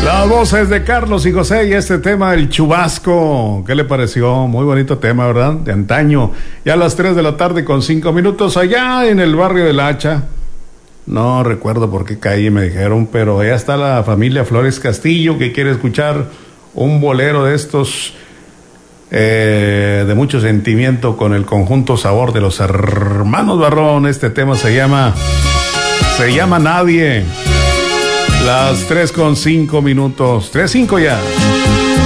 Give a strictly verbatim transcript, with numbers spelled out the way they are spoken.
Las voces de Carlos y José y este tema, el chubasco. ¿Qué le pareció? Muy bonito tema, ¿verdad? De antaño. Ya a las tres de la tarde con cinco minutos allá en el barrio del Hacha. No recuerdo por qué calle me dijeron, pero allá está la familia Flores Castillo que quiere escuchar un bolero de estos eh, de mucho sentimiento con el conjunto Sabor de los Hermanos Barrón. Este tema se llama Se llama Nadie. Las tres con cinco minutos. Tres cinco ya.